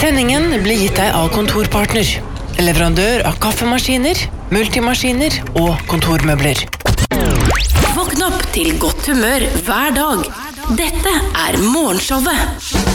Sendingen blir gitt deg av Kontorpartner, leverandør av kaffemaskiner, multimaskiner og kontormøbler. Våkn opp til godt humør hver dag. Dette er Morgenshowet.